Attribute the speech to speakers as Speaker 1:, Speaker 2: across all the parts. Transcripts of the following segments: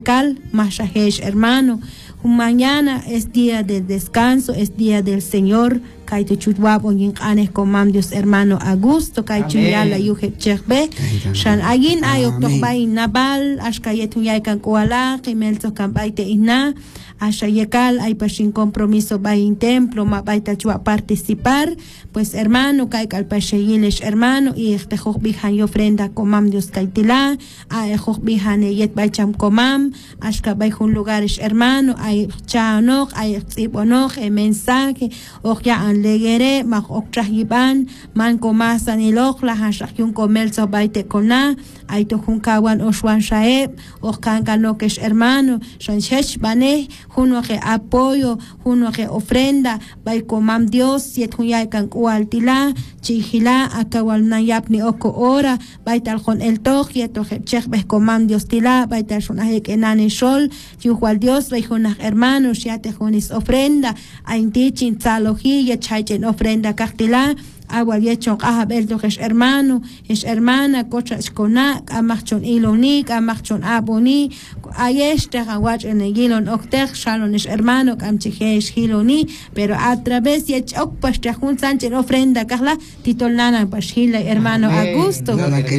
Speaker 1: Mashahesh, hermano. Mañana es día de descanso, es día del Señor. Kaito chutwabo yinqanes comam Dios hermano Augusto kaichu yala yuhe chekbe shan ayin ayok tokbay nabal ashkayet huyaykan kuala kimelto kampaite ina ashayekal ay pashin compromiso bayin templo mabaita chua participar pues hermano kaikal pashayilesh hermano y este bihan y ofrenda comam Dios kaitila ay bihan yet baycham comam ashka bayhun lugares hermano ay chanok ay tsibonok mensaje okya legere mag oktrahiban man komasa nilok la hashakun komelso baite kona ay to hunkawan oswan shaeb okan kanokesh hermano shonchesh bane juno que apoyo juno que ofrenda bay komam Dios yet hunyay kan kualtila chihila akawal nayapni oko ora baital con el toj yeto chech be komam Dios tila baital shonahek enane shol yuhwal Dios bay junah hermanos yate junis ofrenda aintichin tsalohi en ofrenda cartila agua yecho beldo es hermano es hermana cocha escona amachon ilonik amachon aboni ayeste awach en gilon okter shalon es hermano kamchihe es hiloni pero a través yech ok pasta jun sanchen ofrenda carla titolnana pashila hermano Augusto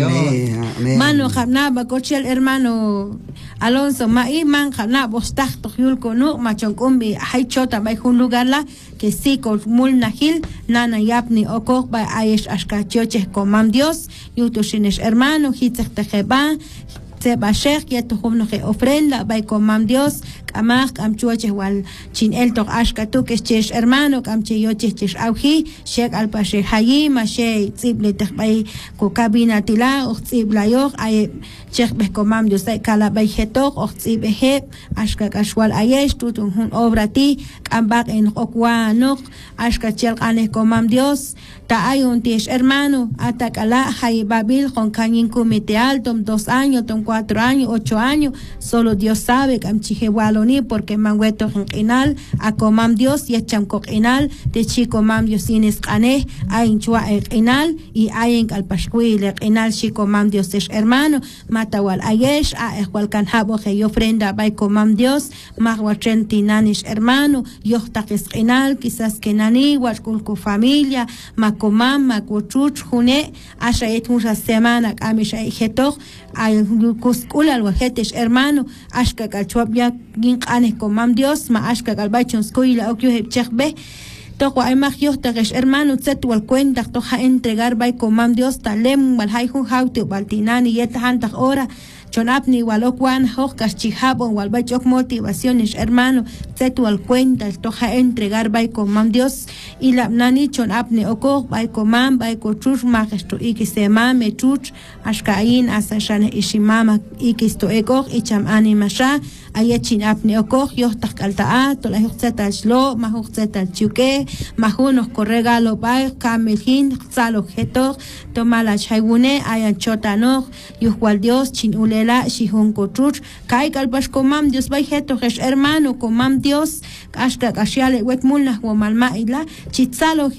Speaker 1: mano jamnaba coche el hermano Alonso mai man jamna bostach toyul kono machon kumbi hay chota bay un lugar la que sí con mulnahil nana yapni oko ba ayesh ashkachioche komam Dios yutushines hermano hitzech tejeba seba shech yeto humno que ofrenda bay komam Dios kamak amchuache wal chin el tok ashkatu que chesh hermano kamche yoche chesh auhi shek al pashe hayi mashe tsible tejbay ko kabina tila o tsibla yo ay chech be komam Dios ay kala bay hetok o tsibe he ashka kashwal ayesh tutun hun obrati kambak en okwa nok ashka chel ane komam Dios ta hay un tish hermano atakala hay babil con cañin comité alto 2 años 4 años 8 años solo Dios sabe kamchihe waloni porque mangueto inal a komam Dios y echam inal de chico mam Dios ines ane hay chua inal y hay en kalpashkuil inal chico mam Dios es hermano matawal ayesh a igual kan habo que yo ofrenda bay komam Dios magwachentinanis hermano yo takis inal quizás que nani walkulku familia makomam makuchuch june asha etmusa semana kamisha ijetok ay kuskula alwajetes hermano ashka kalchuabya ginqanes komam Dios ma ashka kalbachon skoila okyo hepchekbe toko ay magyohtagesh hermano tset wal cuenta toja entregar bay komam Dios talem wal hayjun hauti baltinani yeta hantak ora chonapni walokwan hokkas chihabo wal bachok motivaciones hermano tsetu al cuenta toja entregar bay komam Dios y la nani chonapni oko bay komam bay kochuch magesto ikisema me chuch ashkain asashane ishimama ikisto eko icham animasha ayechin apni oko yohtak altaa tola yohtzeta shlo mahohtzeta chuke mahunos corregalo bay kamelhin tzalo jeto tomala chaygune ayan chotano yuhwal Dios chinule la shihon kochuch kai kalbash komam Dios bay heto es hermano komam Dios ashka kashiale wetmulna wa malma ila chitzalo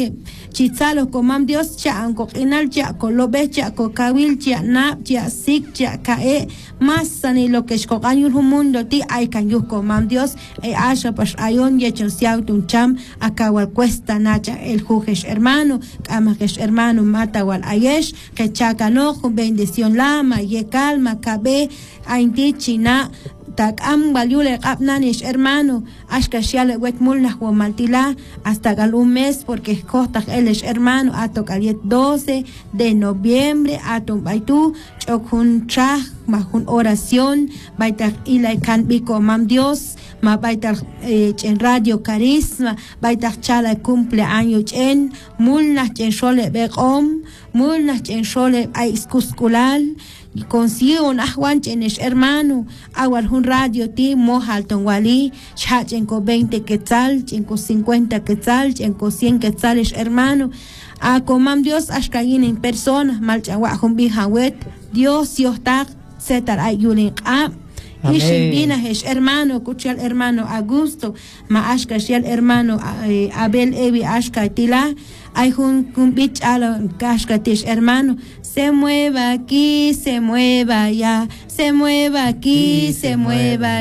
Speaker 1: komam Dios cha anko inal cha kolobe cha kokawil cha na cha sik cha kae masani lo que escogañul mundo ti ay kan yu komam Dios e asha pas ayon yechon siautun cham akawal cuesta nacha el jujes hermano kamakesh hermano mata wal ayesh que chakano bendición lama ye calma kabe ainti china tak am valiule apnanish hermano ashka shiale wetmulna wa maltila hasta gal un mes porque costas él es hermano ato caliet 12 de noviembre ato baitu chokun chah mahun oración baitar ilai kan bi komam Dios ma baitar en radio carisma baitar chala cumpleaños en mulna chen shole beqom mulna chen shole ay iskuskulal consigo un ahuanchenes hermano awal un radio ti mojalton wali chachenko 20 quetzal chenko 50 quetzal chenko 100 quetzales hermano a komam Dios ashkayin en persona malchawahun bihawet Dios yohtak setar ayulin Ishibina hesh hermano, kuchal hermano Augusto, ma ashka shial hermano Abel Evi ashka tila, ay hun kumbich ala kashka tish hermano, se mueva aquí, se mueva allá, se mueva aquí, se mueva